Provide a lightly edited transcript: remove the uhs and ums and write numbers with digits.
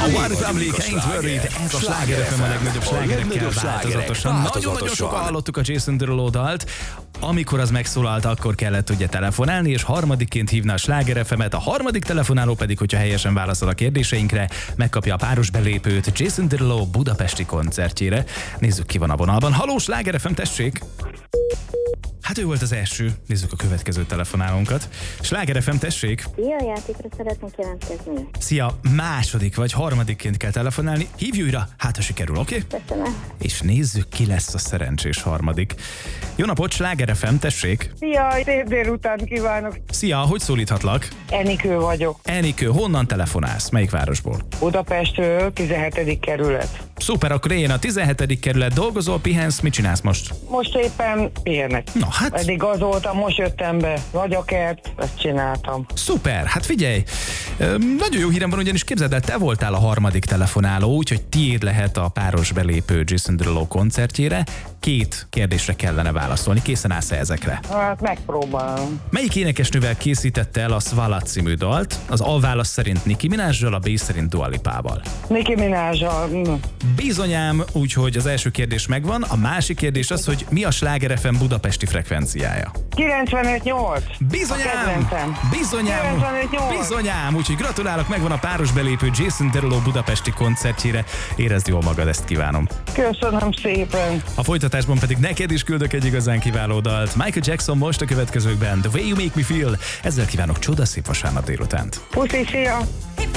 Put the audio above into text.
One Republic, Ain't Worried, ez a Sláger FM a legnagyobb slágerekkel változatosan. Nagyon-nagyon sokan hallottuk a Jason Derulo dalt. Amikor az megszólalt, akkor kellett ugye telefonálni, és harmadikként hívna a Sláger FM-et. A harmadik telefonáló pedig, hogyha helyesen válaszol a kérdéseinkre, megkapja a páros belépőt Jason Derulo budapesti koncertjére. Nézzük, ki van a vonalban. Halló, Sláger FM, tessék! Hát ő volt az első. Nézzük a következő telefonálónkat. Sláger FM, tessék! Szia, játékra szeretnék jelentkezni. Szia, második vagy harmadikként kell telefonálni. Hívj újra, hát ha sikerül, oké? Köszönöm. És nézzük, ki lesz a szerencsés harmadik. Jó napot, Sláger FM, tessék! Szia, szép délután kívánok! Szia, hogy szólíthatlak? Enikő vagyok. Enikő, honnan telefonálsz? Melyik városból? Budapestről, 17. kerület. Szuper, akkor én a 17. kerület. Dolgozol, pihensz, mit csinálsz most? Most éppen pihenek. Na hát, Eddig az voltam, most jöttem be. Vagyakert, ezt csináltam. szuper, hát figyelj, nagyon jó hírem van, ugyanis képzeld el, te voltál a harmadik telefonáló, úgyhogy tiéd lehet a páros belépő Jason Derulo koncertjére. 2 kérdésre kellene válaszolni, készen állsz ezekre? Hát megpróbálom. Melyik énekesnővel készítette el a Svala című dalt? Az A válasz szerint Nicki Minajjal, a B szerint Dua Lipával. Nicki Minajjal. Bizonyám, úgyhogy az első kérdés megvan. A másik kérdés az, hogy mi a Sláger FM budapesti frekvenciája? 95-8. Bizonyám! A kedvencem. Bizonyám! 95-8. Bizonyám! Úgyhogy gratulálok, megvan a páros belépő Jason Derulo budapesti koncertjére. Érezd jól magad, ezt kívánom. Köszönöm szépen. A folytatásban pedig neked is küldök egy igazán kiváló dalt. Michael Jackson most a következőkben. The Way You Make Me Feel. Ezzel kívánok csodaszép vasárnap délutánt. Puszi, szia.